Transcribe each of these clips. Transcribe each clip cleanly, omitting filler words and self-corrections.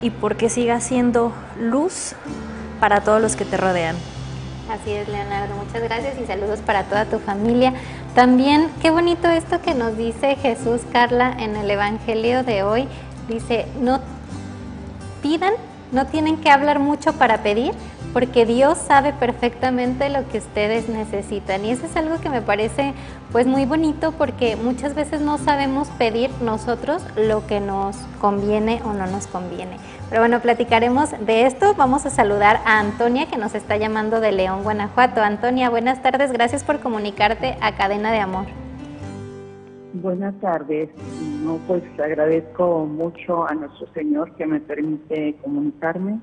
y porque sigas siendo luz para todos los que te rodean. Así es, Leonardo, muchas gracias y saludos para toda tu familia. También, qué bonito esto que nos dice Jesús, Carla, en el Evangelio de hoy. Dice, no pidan, no tienen que hablar mucho para pedir, porque Dios sabe perfectamente lo que ustedes necesitan. Y eso es algo que me parece pues muy bonito, porque muchas veces no sabemos pedir nosotros lo que nos conviene o no nos conviene. Pero bueno, platicaremos de esto. Vamos a saludar a Antonia, que nos está llamando de León, Guanajuato. Antonia, buenas tardes, gracias por comunicarte a Cadena de Amor. Buenas tardes. No, pues agradezco mucho a nuestro Señor que me permite comunicarme.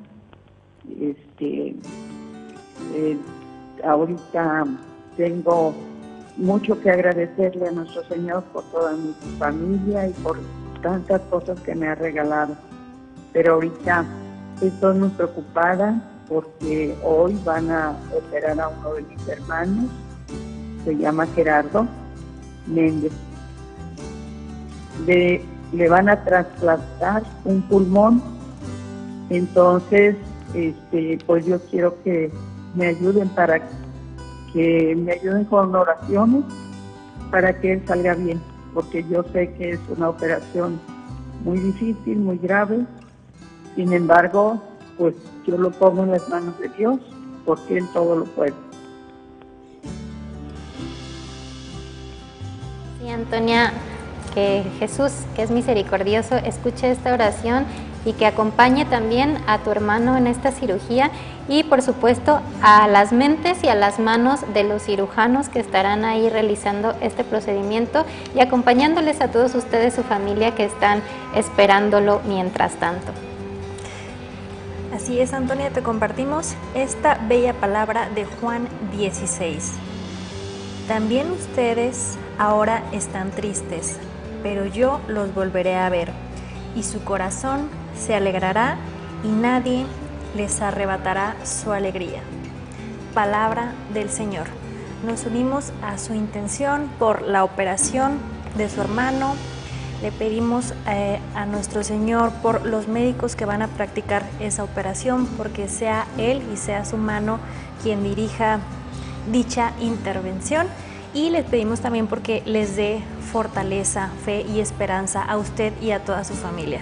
Ahorita tengo mucho que agradecerle a nuestro Señor por toda mi familia y por tantas cosas que me ha regalado. Pero ahorita estoy muy preocupada porque hoy van a operar a uno de mis hermanos, se llama Gerardo Méndez. Le van a trasplantar un pulmón, entonces pues yo quiero que me ayuden con oraciones para que él salga bien, porque yo sé que es una operación muy difícil, muy grave. Sin embargo, pues yo lo pongo en las manos de Dios, porque Él todo lo puede. Sí, Antonia, que Jesús, que es misericordioso, escuche esta oración y que acompañe también a tu hermano en esta cirugía, y por supuesto a las mentes y a las manos de los cirujanos que estarán ahí realizando este procedimiento y acompañándoles a todos ustedes, su familia, que están esperándolo mientras tanto. Así es, Antonia, te compartimos esta bella palabra de Juan 16. También ustedes ahora están tristes, pero yo los volveré a ver, y su corazón se alegrará y nadie les arrebatará su alegría. Palabra del Señor. Nos unimos a su intención por la operación de su hermano. Le pedimos a nuestro Señor por los médicos que van a practicar esa operación, porque sea Él y sea su mano quien dirija dicha intervención. Y les pedimos también porque les dé fortaleza, fe y esperanza a usted y a toda su familia.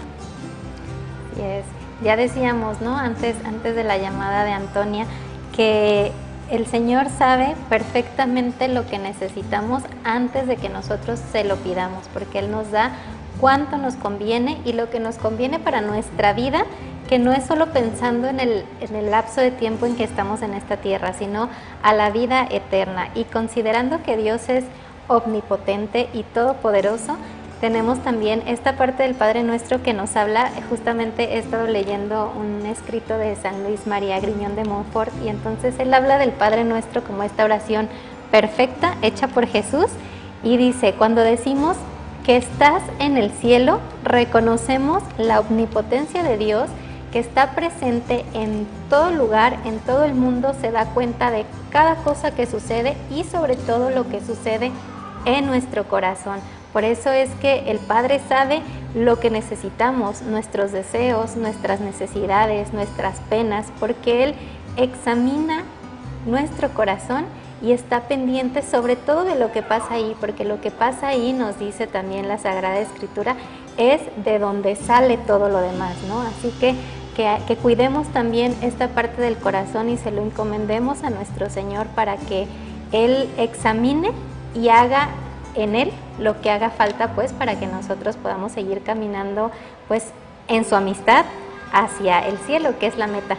Yes. Ya decíamos, ¿no? Antes de la llamada de Antonia, que el Señor sabe perfectamente lo que necesitamos antes de que nosotros se lo pidamos, porque Él nos da cuánto nos conviene y lo que nos conviene para nuestra vida, que no es solo pensando en el lapso de tiempo en que estamos en esta tierra, sino a la vida eterna. Y considerando que Dios es omnipotente y todopoderoso, tenemos también esta parte del Padre Nuestro que nos habla. Justamente he estado leyendo un escrito de San Luis María Griñón de Montfort, y entonces él habla del Padre Nuestro como esta oración perfecta hecha por Jesús, y dice: cuando decimos que estás en el cielo, reconocemos la omnipotencia de Dios, que está presente en todo lugar, en todo el mundo, se da cuenta de cada cosa que sucede y sobre todo lo que sucede en nuestro corazón. Por eso es que el Padre sabe lo que necesitamos, nuestros deseos, nuestras necesidades, nuestras penas, porque Él examina nuestro corazón y está pendiente sobre todo de lo que pasa ahí, porque lo que pasa ahí, nos dice también la Sagrada Escritura, es de donde sale todo lo demás, ¿no? Así que cuidemos también esta parte del corazón y se lo encomendemos a nuestro Señor para que Él examine y haga en Él lo que haga falta, pues, para que nosotros podamos seguir caminando, pues, en su amistad hacia el cielo, que es la meta.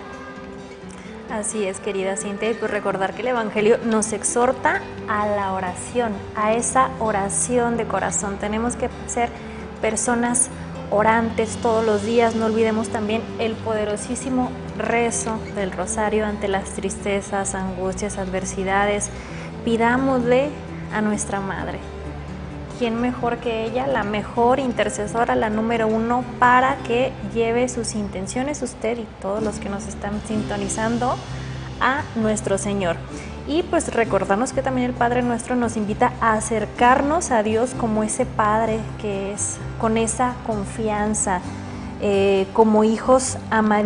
Así es, querida Cintia, y pues recordar que el Evangelio nos exhorta a la oración, a esa oración de corazón. Tenemos que ser personas orantes todos los días. No olvidemos también el poderosísimo rezo del rosario ante las tristezas, angustias, adversidades. Pidámosle a nuestra Madre. ¿Quién mejor que ella? La mejor intercesora, la número uno, para que lleve sus intenciones, usted y todos los que nos están sintonizando, a nuestro Señor. Y pues recordarnos que también el Padre Nuestro nos invita a acercarnos a Dios como ese Padre que es, con esa confianza, como hijos amadísimos